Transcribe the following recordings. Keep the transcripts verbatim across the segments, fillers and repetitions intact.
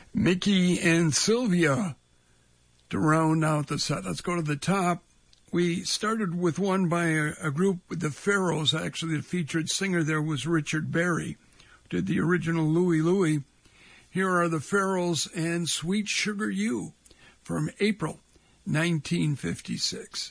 Mickey and Sylvia to round out the set. Let's go to the top. We started with one by a, a group, the Pharaohs. Actually, the featured singer there was Richard Berry, who did the original Louie Louie. Here are the Pharaohs and Sweet Sugar You from April nineteen fifty-six.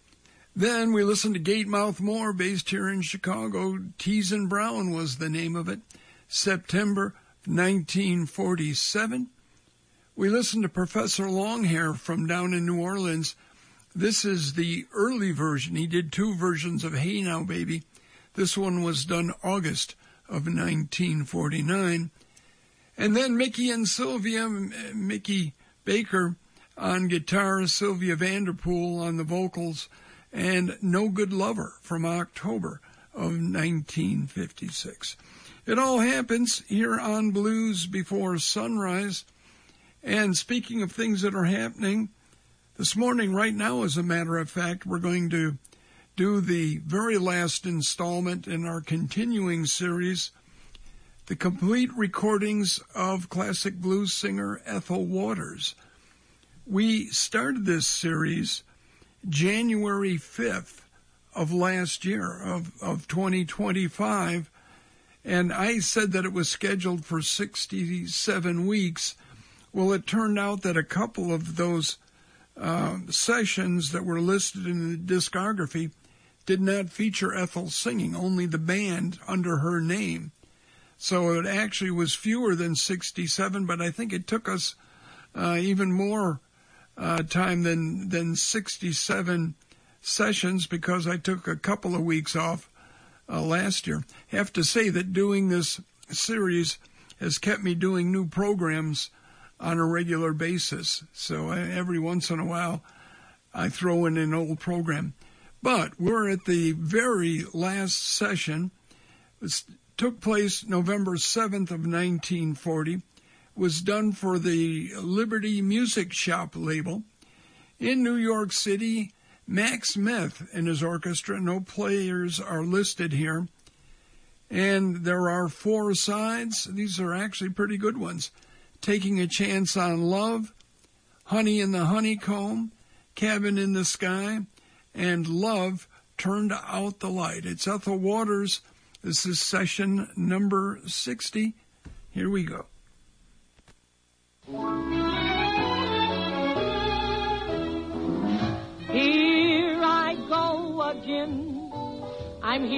Then we listened to Gatemouth Moore, based here in Chicago. Tees and Brown was the name of it. September nineteen forty-seven. We listened to Professor Longhair from down in New Orleans. This is the early version. He did two versions of Hey Now Baby. This one was done August of nineteen forty-nine. And then Mickey and Sylvia, Mickey Baker on guitar, Sylvia Vanderpool on the vocals, and No Good Lover from October of nineteen fifty-six. It all happens here on Blues Before Sunrise. And speaking of things that are happening, this morning, right now, as a matter of fact, we're going to do the very last installment in our continuing series, the complete recordings of classic blues singer Ethel Waters. We started this series January fifth of last year, of, of twenty twenty-five, and I said that it was scheduled for sixty-seven weeks. Well, it turned out that a couple of those uh, sessions that were listed in the discography did not feature Ethel singing, only the band under her name. So it actually was fewer than sixty-seven, but I think it took us uh, even more uh, time than, than sixty-seven sessions, because I took a couple of weeks off uh, last year. I have to say that doing this series has kept me doing new programs on a regular basis. So every once in a while, I throw in an old program. But we're at the very last session. It took place November seventh of nineteen forty. Was done for the Liberty Music Shop label in New York City. Mac Smith and his orchestra. No players are listed here. And there are four sides. These are actually pretty good ones. Taking a Chance on Love, Honey in the Honeycomb, Cabin in the Sky, and Love Turned Out the Light. It's Ethel Waters. This is session number sixty. Here we go. Here I go again. I'm here.